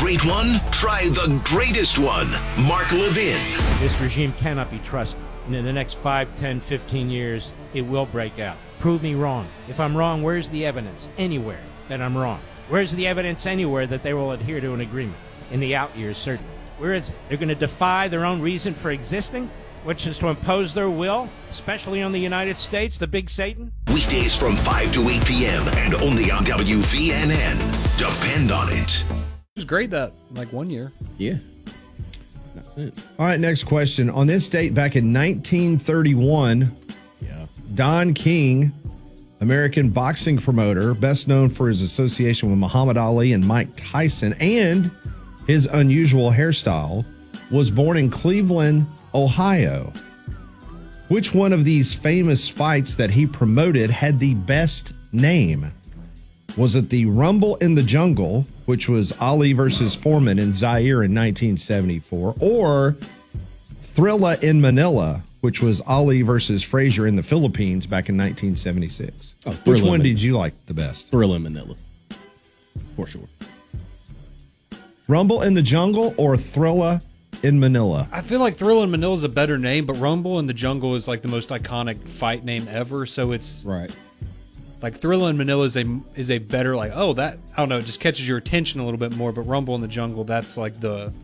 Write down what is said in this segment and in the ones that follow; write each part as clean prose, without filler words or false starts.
great one? Try the greatest one. Mark Levin. This regime cannot be trusted. And in the next 5, 10, 15 years, it will break out. Prove me wrong. If I'm wrong, where's the evidence? Anywhere that I'm wrong. Where's the evidence anywhere that they will adhere to an agreement? In the out years, certainly. Where is it? They're going to defy their own reason for existing, which is to impose their will, especially on the United States, the big Satan? Weekdays from 5 to 8 p.m. and only on WVNN. Depend on it. It was great that, 1 year. Yeah. Not since. All right, next question. On this date back in 1931, Don King, American boxing promoter, best known for his association with Muhammad Ali and Mike Tyson and his unusual hairstyle, was born in Cleveland, Ohio. Which one of these famous fights that he promoted had the best name? Was it the Rumble in the Jungle, which was Ali versus Foreman in Zaire in 1974, or Thrilla in Manila, which was Ali versus Frazier in the Philippines back in 1976? Which one did you like the best? Thrilla in Manila, for sure. Rumble in the Jungle or Thrilla in Manila? I feel like Thrilla in Manila is a better name, but Rumble in the Jungle is the most iconic fight name ever. So it's right. Thrilla in Manila is a better I don't know, it just catches your attention a little bit more. But Rumble in the Jungle, that's that's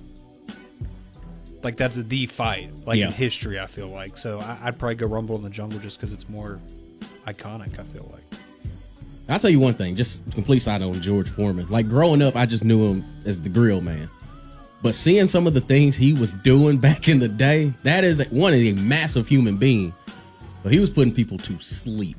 the fight in history. I feel like so I'd probably go Rumble in the Jungle just because it's more iconic. I feel like. I'll tell you one thing, just complete side note on George Foreman. Growing up, I just knew him as the grill man. But seeing some of the things he was doing back in the day, that is one of a massive human being. But he was putting people to sleep.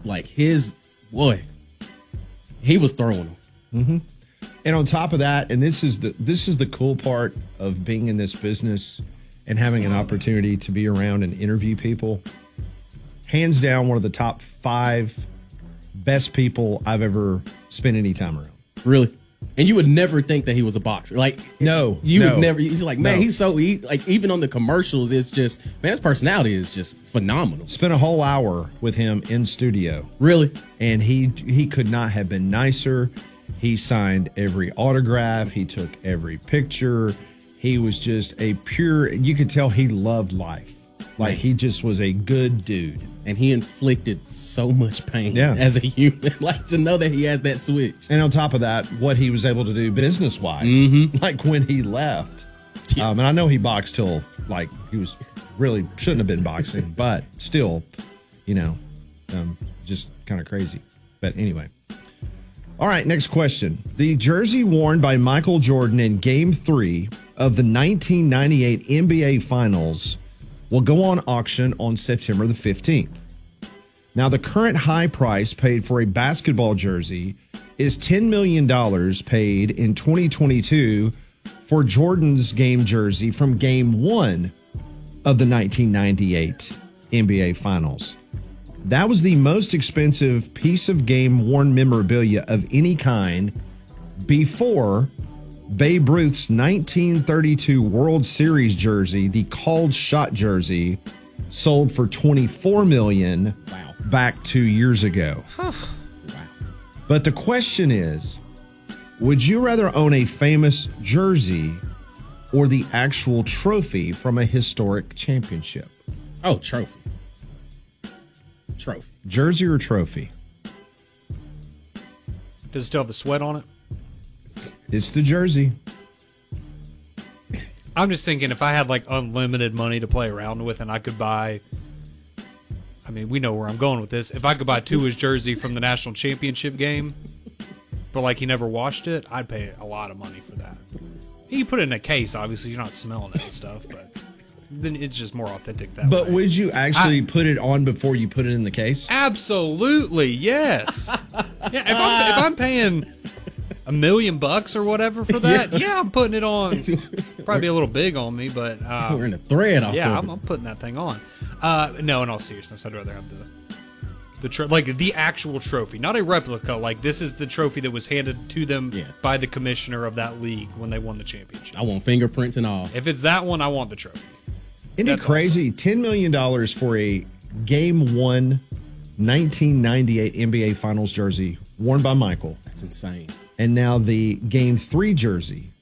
He was throwing them. Mm-hmm. And on top of that, and this is the cool part of being in this business and having an opportunity to be around and interview people. Hands down, one of the top 5 best people I've ever spent any time around. Really? And you would never think that he was a boxer. No. You would never. He's he's so, even on the commercials, it's just, his personality is just phenomenal. Spent a whole hour with him in studio. Really? And he could not have been nicer. He signed every autograph. He took every picture. He was just you could tell he loved life. He just was a good dude. And he inflicted so much pain as a human. To know that he has that switch. And on top of that, what he was able to do business-wise. Mm-hmm. When he left. Yeah. And I know he boxed till, he was really shouldn't have been boxing. But still, just kind of crazy. But anyway. All right, next question. The jersey worn by Michael Jordan in Game 3 of the 1998 NBA Finals will go on auction on September the 15th. Now, the current high price paid for a basketball jersey is $10 million paid in 2022 for Jordan's game jersey from Game 1 of the 1998 NBA Finals. That was the most expensive piece of game-worn memorabilia of any kind before Babe Ruth's 1932 World Series jersey, the called shot jersey, sold for $24 million back 2 years ago. Wow. But the question is, would you rather own a famous jersey or the actual trophy from a historic championship? Oh, trophy. Trophy. Jersey or trophy? Does it still have the sweat on it? It's the jersey. I'm just thinking if I had unlimited money to play around with and I could buy, we know where I'm going with this. If I could buy Tua's jersey from the national championship game, but he never washed it, I'd pay a lot of money for that. You put it in a case, obviously you're not smelling it and stuff, but then it's just more authentic that way. But would you actually put it on before you put it in the case? Absolutely, yes. Yeah, if I'm paying $1 million or whatever for that, I'm putting it on. Probably a little big on me, but we're in a thread off. Yeah, I'm putting that thing on. No, in all seriousness, I'd rather have the actual trophy, not a replica. This is the trophy that was handed to them by the commissioner of that league when they won the championship. I want fingerprints and all. If it's that one, I want the trophy. Isn't it crazy? Awesome. $10 million for a Game 1 1998 NBA Finals jersey worn by Michael. That's insane. And now the Game 3 jersey